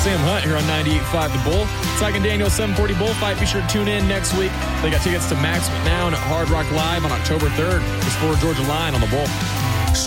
Sam Hunt here on 98.5 The Bull. Tyke and Daniel 740 Bullfight. Be sure to tune in next week. They got tickets to Max McNown at Hard Rock Live on October 3rd. Explore Georgia Line on The Bull.